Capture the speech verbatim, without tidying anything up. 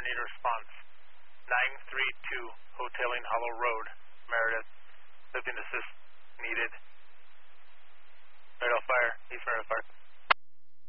need a response. nine three two Hoteling Hollow Road, Meredith. Lifting assist needed.